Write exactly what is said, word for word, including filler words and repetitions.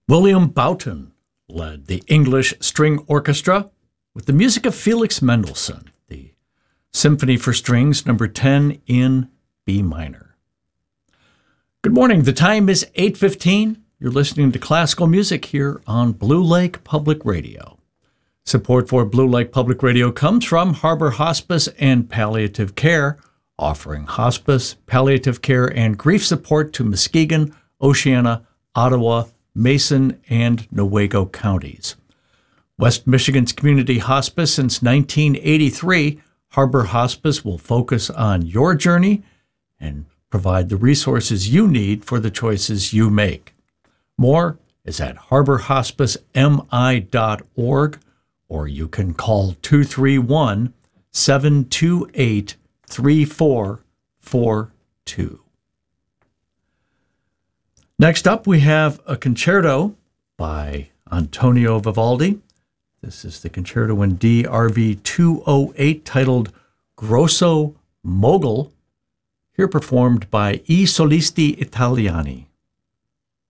William Boughton led the English String Orchestra with the music of Felix Mendelssohn, the Symphony for Strings number ten in B minor. Good morning. The time is eight fifteen. You're listening to classical music here on Blue Lake Public Radio. Support for Blue Lake Public Radio comes from Harbor Hospice and Palliative Care, offering hospice, palliative care, and grief support to Muskegon, Oceana, Ottawa, Mason, and Newaygo counties. West Michigan's community hospice since nineteen eighty-three, Harbor Hospice will focus on your journey and provide the resources you need for the choices you make. More is at harbor hospice m i dot org, or you can call two three one, seven two eight, three four four two. Next up, we have a concerto by Antonio Vivaldi. This is the concerto in D R V two oh eight titled Grosso Mogul, here performed by I Solisti Italiani.